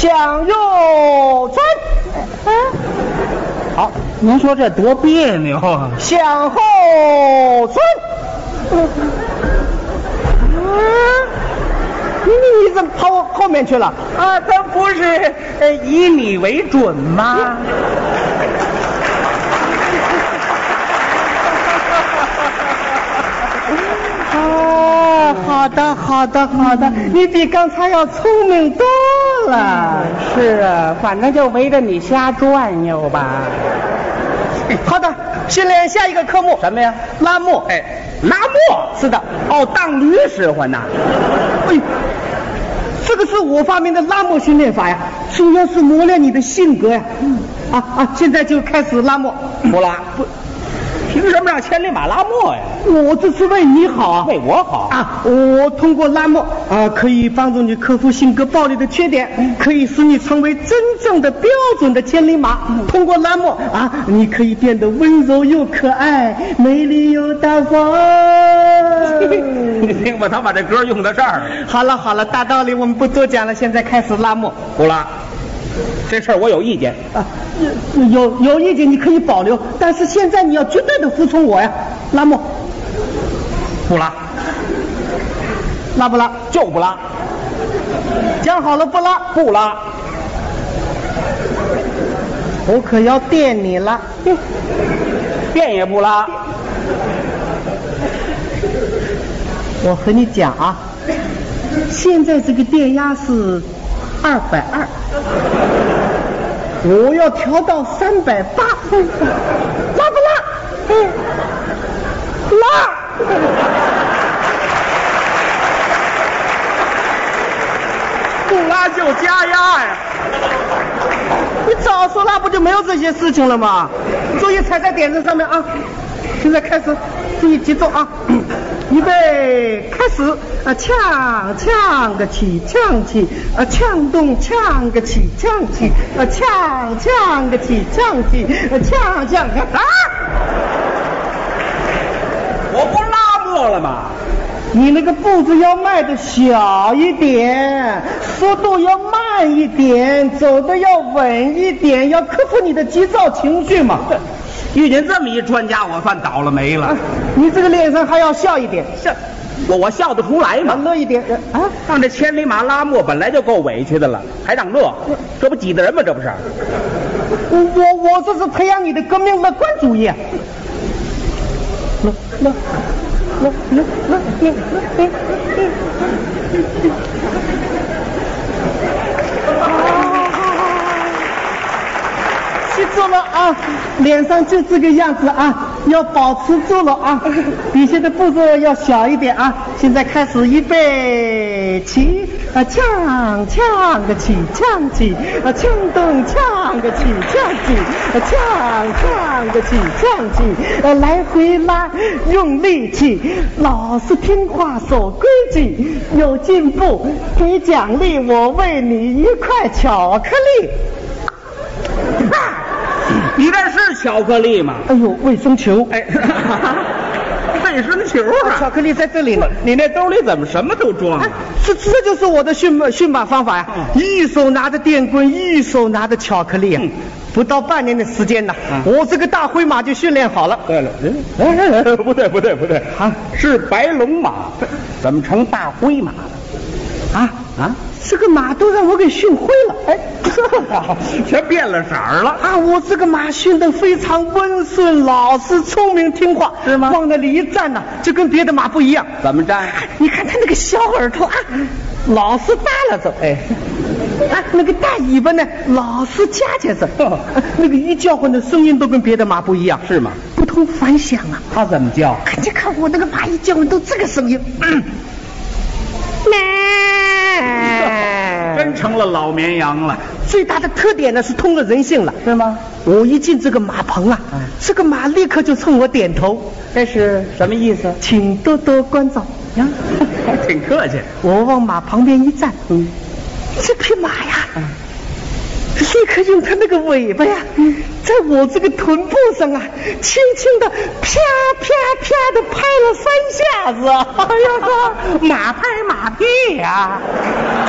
向右转。 好，您说这多别扭啊！ 向后转。你怎么跑后面去了？ 啊，咱不是以你为准吗？ 好的，好的，好的，你比刚才要聪明多了。 是啊，反正就围着你瞎转悠吧。 好的，训练下一个科目。 什么呀？ 拉磨。 哎，拉磨？ 是的。 哦，当驴使唤呐。 哎，这个是我发明的拉磨训练法呀，主要是磨练你的性格呀。现在就开始拉磨。 不拉。不。凭什么让千里马拉磨呀？ 我这是为你好啊， 为我好啊！我通过拉磨可以帮助你克服性格暴力的缺点，可以使你成为真正的标准的千里马。通过拉磨你可以变得温柔又可爱，美丽又大方。 你听吧，他把这歌用到这儿了。 好了好了，大道理我们不多讲了，现在开始拉磨。 不拉。这事儿我有意见有意见你可以保留，但是现在你要绝对的服从我呀。拉磨。 不拉。 拉不拉？ 就不拉。 讲好了不拉。 不拉。 我可要电你了。 电也不拉。 我和你讲啊，现在这个电压是220，我要调到380，拉不拉？拉。 不拉就加压呀！ 你早说拉不就没有这些事情了吗？注意踩在点子上面啊！现在开始，注意节奏啊！预备，开始！呛个起，呛起，呛动，呛个起，呛起，呛个起，呛起，呛个啊！ 我不拉磨了吗？ 你那个步子要迈的小一点，速度要慢一点，走的要稳一点，要克服你的急躁情绪嘛。 遇见这么一专家，我算倒了霉了。 你这个脸上还要笑一点， 我笑得出来吗？ 乐一点让这千里马拉磨本来就够委屈的了，还让乐，这不挤得人吗？这不是？ 我这是培养你的革命乐观主义。乐。记住了啊，脸上就这个样子啊，要保持住了啊，底下的步骤要小一点啊。现在开始，预备起，呛个起，呛起，呛动，呛个起，呛起，呛个起，呛起，来回拉，用力气，老实听话，守规矩，有进步，给奖励，我喂你1块巧克力。 你这是巧克力吗？ 哎呦，卫生球！ 哎，卫生球啊！ 巧克力在这里呢。 你那兜里怎么什么都装啊？ 这就是我的驯马方法呀！一手拿着电棍，一手拿着巧克力呀！不到半年的时间呢，我这个大灰马就训练好了。 对了，不对是白龙马，怎么成大灰马了？ 这个马都让我给训灰了。哎， 全变了色儿了我这个马训得非常温顺、老实、聪明、听话， 是吗？ 往那里一站呢，就跟别的马不一样。 怎么站？ 你看它那个小耳朵老是耷拉着，那个大尾巴呢，老是夹着，那个一叫唤的声音都跟别的马不一样， 是吗？ 不同凡响啊。 它怎么叫？ 你看我那个马一叫唤都这个声音， 真成了老绵羊了。 最大的特点呢是通了人性了， 是吗？ 我一进这个马棚这个马立刻就冲我点头， 这是什么意思？ 请多多关照呀。 还挺客气。 我往马旁边一站，这匹马呀，立刻用它那个尾巴呀，在我这个臀部上轻轻的啪啪啪的拍了3下子。哎呀，马拍马屁呀！